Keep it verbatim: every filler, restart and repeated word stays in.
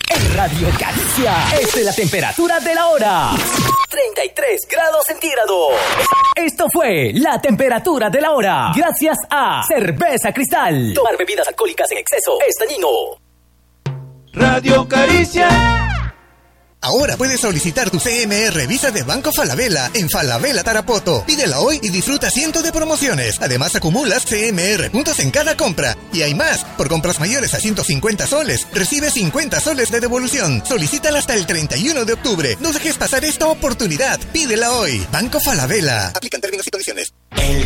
En Radio Caricia, esta es la temperatura de la hora. treinta y tres grados centígrados. Esto fue la temperatura de la hora. Gracias a Cerveza Cristal. Tomar bebidas alcohólicas en exceso es dañino. Radio Caricia. Ahora puedes solicitar tu C M R Visa de Banco Falabella en Falabella Tarapoto. Pídela hoy y disfruta cientos de promociones. Además acumulas C M R puntos en cada compra. Y hay más. Por compras mayores a ciento cincuenta soles, recibes cincuenta soles de devolución. Solicítala hasta el treinta y uno de octubre. No dejes pasar esta oportunidad. Pídela hoy. Banco Falabella. Aplican términos y condiciones. El